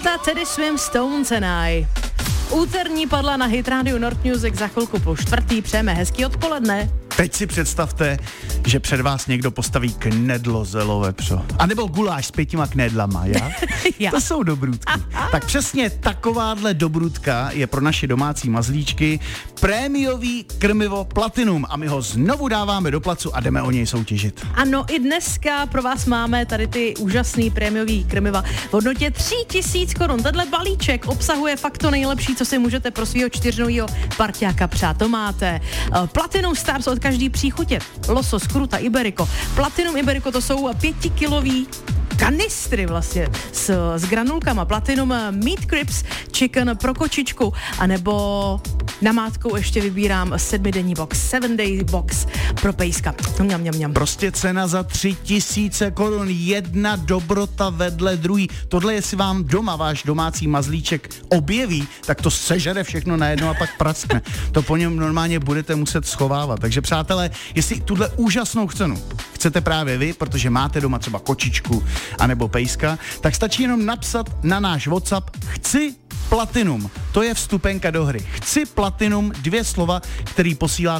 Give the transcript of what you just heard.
Leta Teddy Swim Stones and I. Úterní padla na Hit Radio North Music za chvilku po čtvrtý. Přejeme hezký odpoledne. Teď si představte, že před vás někdo postaví knedlo zelo vepřo. A nebo guláš s 5 knedlama, já? Já. To jsou dobrůdky. Tak přesně takováhle dobrůdka je pro naše domácí mazlíčky prémiový krmivo Platinum a my ho znovu dáváme do placu a jdeme o něj soutěžit. Ano, i dneska pro vás máme tady ty úžasný prémiový krmiva v hodnotě 3000 korun. Tenhle balíček obsahuje fakt to nejlepší, co si můžete pro svýho 4novýho parťáka přát. To máte Platinum Stars od každý příchutě. Losos, kruta, iberico. Platinum iberico, to jsou 5kilový kanistry vlastně s granulkama. Platinum Meat Crips Chicken pro kočičku, anebo namátkou ještě vybírám 7denní box, 7day box pro pejska. Mňam. Prostě cena za 3000 korun, jedna dobrota vedle druhý. Tohle, jestli vám doma váš domácí mazlíček objeví, tak to sežere všechno najednou a pak praskne. To po něm normálně budete muset schovávat. Takže přátelé, jestli tuhle úžasnou cenu chcete právě vy, protože máte doma třeba kočičku anebo pejska, tak stačí jenom napsat na náš WhatsApp chci Platinum. To je vstupenka do hry. Chci Platinum, 2 slova, který posíláte